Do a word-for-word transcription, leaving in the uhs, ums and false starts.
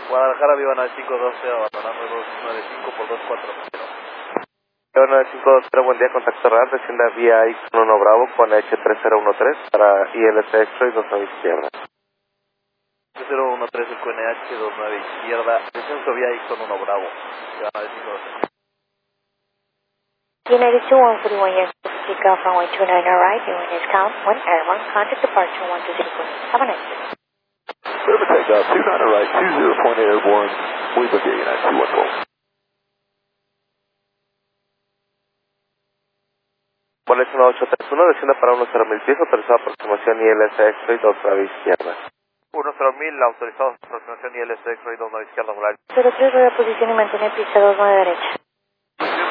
Guadalajara, Viva nueve cinco dos cero, abandonando dos nueve cinco por dos cuatro cero. Viva nueve cinco dos cero, buen día, contacto real, descienda vía X uno Bravo con H tres cero uno tres para I L C Extra y dos nueve izquierda. tres cero uno tres, el Q N H dos nueve izquierda, descenso vía X uno Bravo, Viva nueve cinco dos cero. United two one forty-one, yes, kick off runway two nine, alright, doing is count, one airborne, contact departure one two zero. Have a nice day. River takeoff, two nine right, two zero point airborne, we book at United two one four. Boleto uno ocho tres uno, descienda para uno cero mil pies, autorizado aproximación I L C Extra y dos nueve izquierda. uno cero mil, autorizado aproximación I L C Extra y dos nueve izquierda, volar. cero tres, rueda posición y mantiene pista dos nueve derecha.